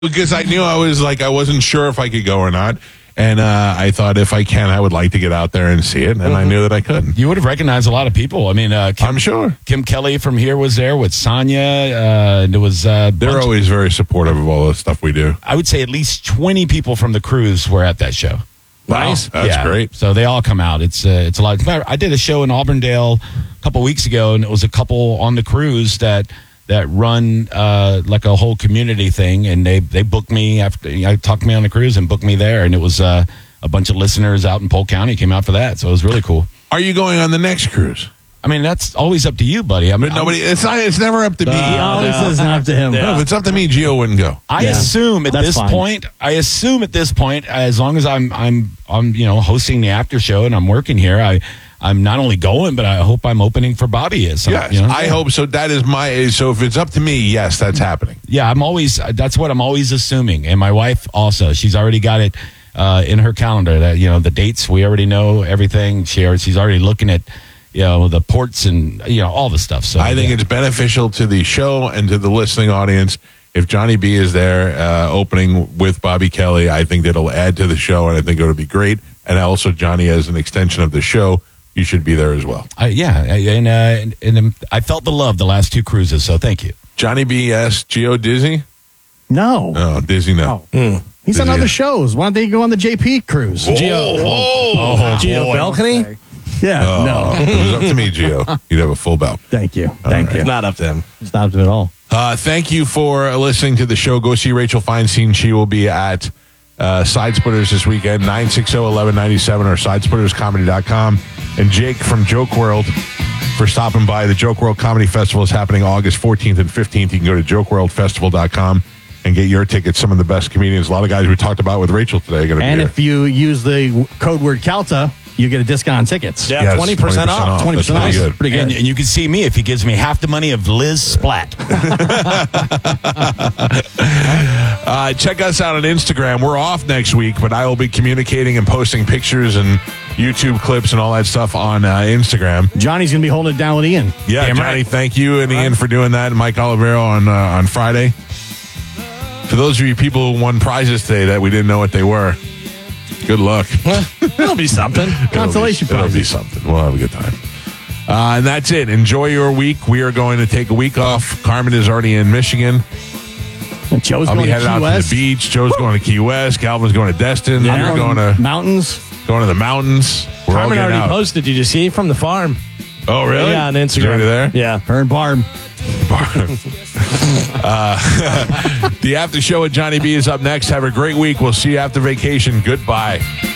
Because I knew I wasn't sure if I could go or not. And I thought if I can, I would like to get out there and see it. And I knew that I couldn't. You would have recognized a lot of people. I mean, I'm sure. Kim Kelly from here was there with Sonya. There was They're always very supportive of all the stuff we do. I would say at least 20 people from the cruise were at that show. Nice. That's great. So they all come out. It's a lot. I did a show in Auburndale a couple weeks ago, and it was a couple on the cruise that run like a whole community thing, and they booked me after I talked to me on the cruise and booked me there, and it was a bunch of listeners out in Polk County came out for that, so it was really cool. Are you going on the next cruise? I mean, that's always up to you, buddy. I mean, It's never up to me. He always says not up to him. No, if it's up to me, Gio wouldn't go. I assume at this point, as long as I'm hosting the after show and I'm working here, I'm not only going, but I hope I'm opening for Bobby. Yes, I hope so. That is so if it's up to me, yes, that's happening. Yeah, that's what I'm always assuming. And my wife also, she's already got it in her calendar that, the dates, we already know everything. She's already looking at, the ports and, all the stuff. So I think it's beneficial to the show and to the listening audience. If Johnny B is there opening with Bobby Kelly, I think that'll add to the show, and I think it'll be great. And also, Johnny, as an extension of the show, you should be there as well. And I felt the love the last two cruises, so thank you. Johnny B, yes. Gio Dizzy? No. No, Dizzy, no. Oh. He's on other shows. Why don't they go on the JP cruise? Gio Balcony? Yeah, no. If it was up to me, Gio, you'd have a full belt. Thank you. Thank you. It's not up to him. It's not up to him at all. Thank you for listening to the show. Go see Rachel Feinstein. She will be at Side Splitters this weekend, 960-1197 or sidesplitterscomedy.com. And Jake from Joke World for stopping by. The Joke World Comedy Festival is happening August 14th and 15th. You can go to jokeworldfestival.com and get your tickets. Some of the best comedians. A lot of guys we talked about with Rachel today are going to be here. And if you use the code word CALTA, you get a discount on tickets. Yeah, yes, 20% off. 20% off. Good. Pretty good. And you can see me if he gives me half the money of Liz Splat. Check us out on Instagram. We're off next week, but I will be communicating and posting pictures and YouTube clips and all that stuff on Instagram. Johnny's going to be holding it down with Ian. Yeah, Damn Johnny, right. thank you and Ian for doing that, and Mike Olivero on Friday. For those of you people who won prizes today that we didn't know what they were, good luck. It'll be something. Consolation prize. It'll be something. We'll have a good time. And that's it. Enjoy your week. We are going to take a week off. Carmen is already in Michigan. And Joe's I'll going be to headed Key out West. to the beach. Joe's going to Key West. Calvin's going to Destin. Yeah, We're going to mountains. the mountains. We're all Carmen getting already out. posted. Did you see from the farm? Oh, really? Yeah, on Instagram. Is already there? Yeah. Her and Barb. The after show with Johnny B is up next. Have a great week. We'll see you after vacation. Goodbye.